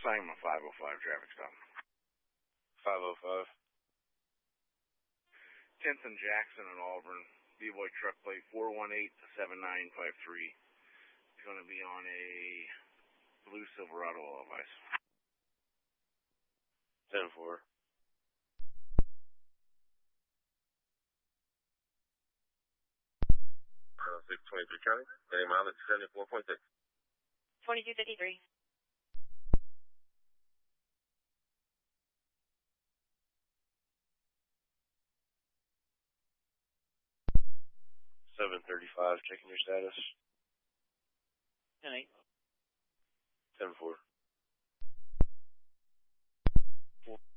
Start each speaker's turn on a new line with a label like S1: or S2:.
S1: Assignment 505, traffic stop.
S2: 505.
S1: 10th and Jackson and Auburn, B-Boy truck plate 418-7953. It's going to be on a blue Silverado Elvis.
S2: 10-4. 623 County, any mileage 74.6.
S3: 2253.
S2: 735, checking your status.
S3: 10-8.
S2: 10-4.
S3: 4.